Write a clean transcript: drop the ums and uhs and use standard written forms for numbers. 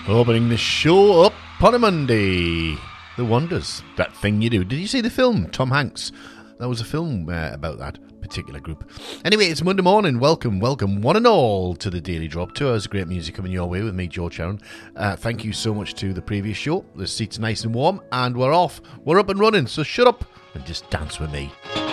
Opening the show up on a Monday. The Wonders, that thing you do. Did you see the film, Tom Hanks? That was a film about that particular group. Anyway, it's Monday morning. Welcome, one and all to the Daily Drop. 2 hours of great music coming your way with me, George Sharon. Thank you so much to the previous show. The seat's nice and warm, and we're off. We're up and running, so shut up and just dance with me.